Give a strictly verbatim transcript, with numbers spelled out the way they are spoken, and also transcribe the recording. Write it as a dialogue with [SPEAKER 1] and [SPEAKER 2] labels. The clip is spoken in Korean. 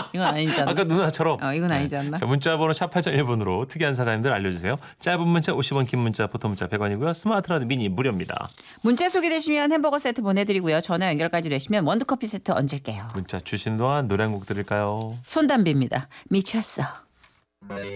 [SPEAKER 1] 이건 아니잖아.
[SPEAKER 2] 아까 누나처럼.
[SPEAKER 1] 어, 이건 아니지 않나?
[SPEAKER 2] 자, 문자번호 샵 팔공공일 번으로 특이한 사장님들 알려주세요. 짧은 문자 오십 원, 긴 문자, 보통 문자 백 원이고요. 스마트 라디오 미니 무료입니다.
[SPEAKER 1] 문자 소개되시면 햄버거 세트 보내드리고요. 전화 연결까지 되시면 원두커피 세트 얹을게요.
[SPEAKER 2] 문자 주신 동안 노래 한 곡 들을까요?
[SPEAKER 1] 손담비입니다. 미쳤어.